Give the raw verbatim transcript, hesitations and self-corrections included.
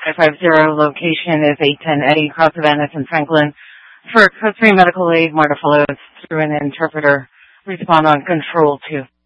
five five zero. Location is eight ten Eddie, across Savannah and Franklin. For code three medical aid, Marta follows through an interpreter. Respond on control two.